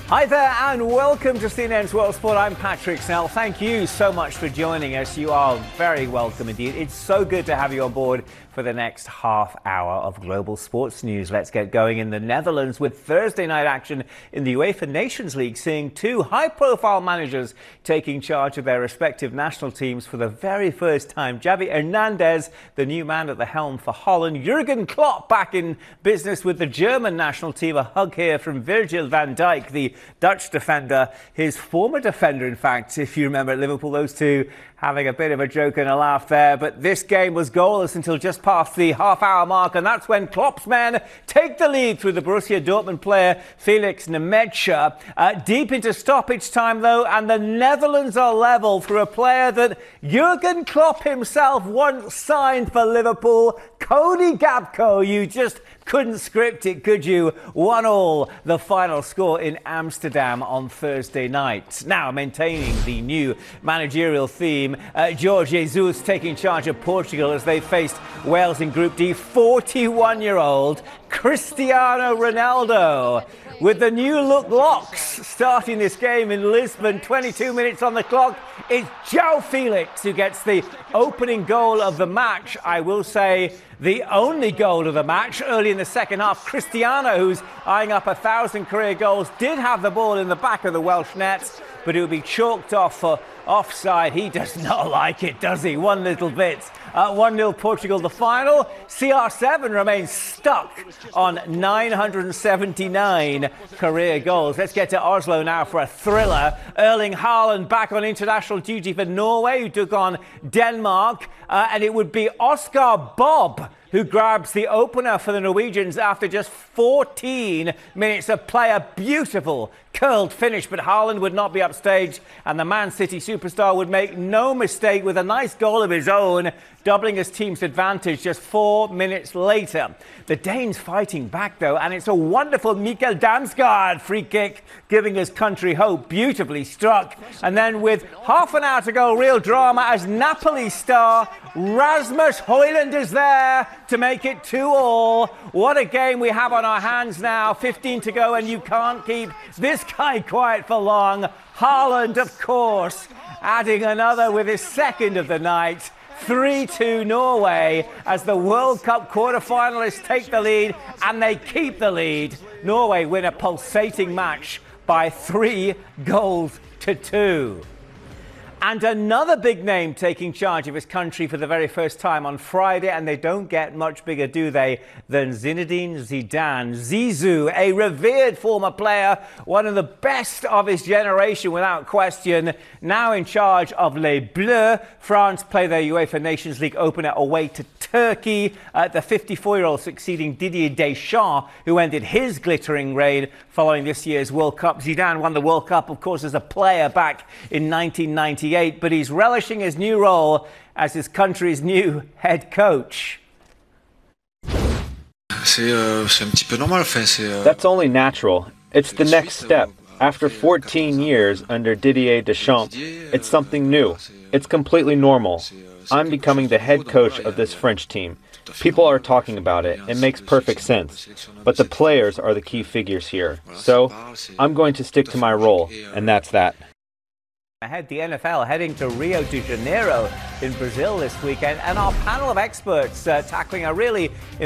Hi there and welcome to CNN's World Sport. I'm Patrick Snell. Thank you so much for joining us. You are very welcome indeed. It's so good to have you on board for the next half hour of global sports news. Let's get going in the Netherlands with Thursday night action in the UEFA Nations League, seeing two high-profile managers taking charge of their respective national teams for the very first time. Xavi Hernandez, the new man at the helm for Holland. Jurgen Klopp back in business with the German national team. A hug here from Virgil van Dijk, the Dutch defender, his former defender, in fact, if you remember at Liverpool, those two having a bit of a joke and a laugh there. But this game was goalless until just past the half-hour mark, and that's when Klopp's men take the lead through the Borussia Dortmund player Felix Nmecha. Deep into stoppage time, though, and the Netherlands are level through a player that Jurgen Klopp himself once signed for Liverpool, Cody Gakpo. You just couldn't script it, could you? 1-1, the final score in Amsterdam on Thursday night. Now, maintaining the new managerial theme, Jorge Jesus taking charge of Portugal as they faced Wales in Group D. 41-year-old Cristiano Ronaldo with the new look locks starting this game in Lisbon. 22 minutes on the clock. It's João Felix who gets the opening goal of the match. I will say the only goal of the match early in the second half. Cristiano, who's eyeing up 1,000 career goals, did have the ball in the back of the Welsh nets, but it will be chalked off for offside. He does not like it, does he? One little bit. 1-0 Portugal, the final. CR7 remains stuck on 979 career goals. Let's get to Oslo now for a thriller. Erling Haaland back on international duty for Norway, who took on Denmark. And it would be Oscar Bob who grabs the opener for the Norwegians after just 14 minutes of play. A beautiful curled finish, but Haaland would not be upstaged, and the Man City superstar would make no mistake with a nice goal of his own, doubling his team's advantage just 4 minutes later. The Danes fighting back, though, and it's a wonderful Mikkel Damsgaard free kick, giving his country hope. Beautifully struck. And then with half an hour to go, real drama as Napoli star Rasmus Højlund is there to make it 2-2. What a game we have on our hands now. 15 to go, and you can't keep this guy quiet for long. Haaland, of course, adding another with his second of the night. 3-2 Norway as the World Cup quarter-finalists take the lead, and they keep the lead. Norway win a pulsating match by 3-2. And another big name taking charge of his country for the very first time on Friday, and they don't get much bigger, do they, than Zinedine Zidane. Zizou, a revered former player, one of the best of his generation without question, now in charge of Les Bleus. France play their UEFA Nations League opener away to Turkey. The 54-year-old succeeding Didier Deschamps, who ended his glittering reign following this year's World Cup. Zidane won the World Cup, of course, as a player back in 1998. But he's relishing his new role as his country's new head coach. That's only natural. It's the next step. After 14 years under Didier Deschamps, it's something new. It's completely normal. I'm becoming the head coach of this French team. People are talking about it. It makes perfect sense. But the players are the key figures here. So I'm going to stick to my role, and that's that. Ahead, the NFL heading to Rio de Janeiro in Brazil this weekend, and our panel of experts tackling a really